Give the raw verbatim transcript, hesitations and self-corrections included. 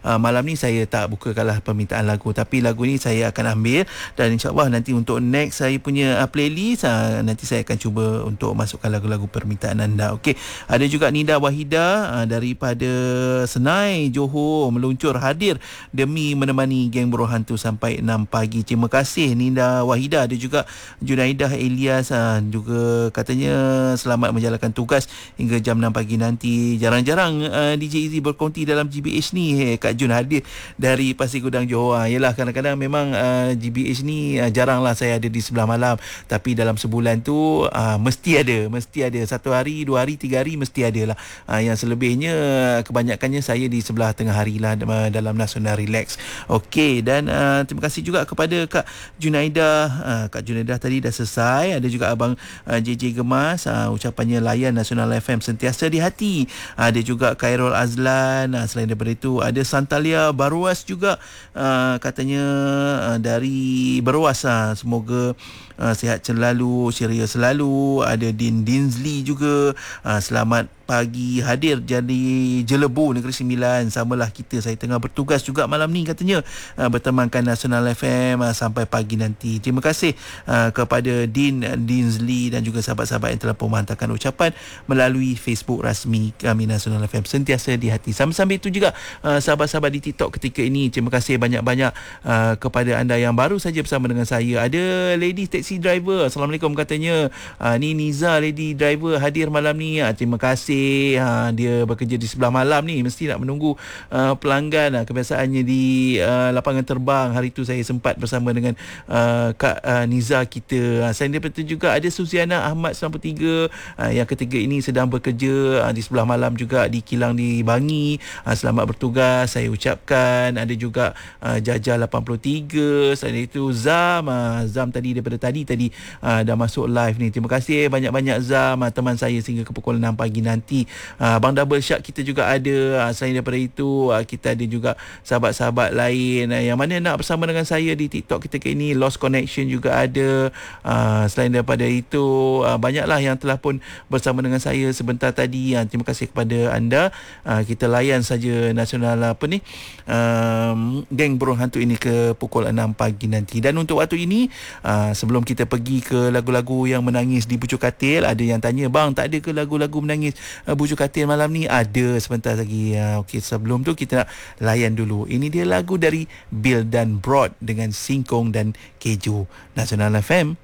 uh, malam ni saya tak bukakanlah permintaan lagu, tapi lagu ni saya akan ambil dan insyaAllah nanti untuk next saya punya uh, playlist uh, nanti saya akan cuba untuk masukkan lagu-lagu permintaan anda. Okey, ada juga Nida Wahida uh, daripada Senai, Johor, meluncur hadir demi menemani geng Buruh Hantu sampai enam pagi. Terima kasih Nida Wahida. Ada juga Junaidah Elias uh, juga katanya selamat menjalankan tugas hingga jam enam pagi nanti. Jarang-jarang uh, D J Izzy berkonti dalam G B H ni. Hey, Kak Jun hadir dari Pasir Gudang Johor. Yelah, kadang-kadang memang uh, G B H ni uh, jaranglah saya ada di sebelah malam, tapi dalam sebulan tu uh, mesti ada, mesti ada satu hari, dua hari, tiga hari mesti ada lah. Uh, yang selebihnya kebanyakannya saya di sebelah tengah hari lah dalam Nasional Relax. Okey, dan uh, terima kasih juga kepada Kak Junaidah. Uh, Kak Junaidah tadi dah selesai. Ada juga Abang uh, J J Gemas, uh, ucapannya layan Nasional F M sentiasa di hati. Uh, ada juga Khairul Azlan. Uh, selain daripada itu ada Santalia Baruas juga, uh, katanya uh, dari Baruas. Uh, semoga uh, sihat selalu, ceria selalu. Ada Din Dinsley juga, uh, selamat pagi hadir jadi Jelebu Negeri Sembilan. Samalah kita, saya tengah bertugas juga malam ni katanya, uh, bertemankan Nasional F M uh, sampai pagi nanti. Terima kasih uh, kepada Din Dinsley dan juga sahabat-sahabat yang telah menghantarkan ucapan melalui Facebook rasmi kami Nasional F M sentiasa di hati. Sambil-sambil itu juga uh, sahabat-sahabat di TikTok ketika ini, terima kasih banyak-banyak uh, kepada anda yang baru saja bersama dengan saya. Ada Lady Taxi Driver, Assalamualaikum katanya. Uh, ni Niza Lady Driver hadir malam ni. Uh, terima kasih. Ha, dia bekerja di sebelah malam ni, mesti nak menunggu uh, pelanggan. Uh, kebiasaannya di uh, lapangan terbang. Hari tu saya sempat bersama dengan uh, Kak uh, Niza kita. Uh, selain daripada itu juga ada Suziana Ahmad sembilan puluh tiga, uh, yang ketiga ini sedang bekerja uh, di sebelah malam juga di kilang di Bangi. Uh, selamat bertugas saya ucapkan. Ada juga uh, Jaja lapan puluh tiga. Selain itu Zam, uh, Zam tadi daripada tadi tadi uh, dah masuk live ni. Terima kasih banyak-banyak Zam, uh, teman saya sehingga ke pukul enam pagi nanti. Nanti uh, Bang Double Shark kita juga ada. uh, Selain daripada itu uh, kita ada juga sahabat-sahabat lain uh, yang mana nak bersama dengan saya di TikTok ketika ini. Lost Connection juga ada. uh, Selain daripada itu uh, banyaklah yang telah pun bersama dengan saya sebentar tadi. uh, Terima kasih kepada anda. uh, Kita layan saja Nasional apa ni um, geng Buruh Hantu ini ke pukul enam pagi nanti. Dan untuk waktu ini uh, sebelum kita pergi ke lagu-lagu yang menangis di Pucuk Katil, ada yang tanya, bang tak ada ke lagu-lagu menangis Uh, Bucuk Katil malam ni? Ada sebentar lagi. uh, Okey, sebelum tu kita nak layan dulu. Ini dia lagu dari Bill dan Broad dengan Singkong dan Keju. Nasional F M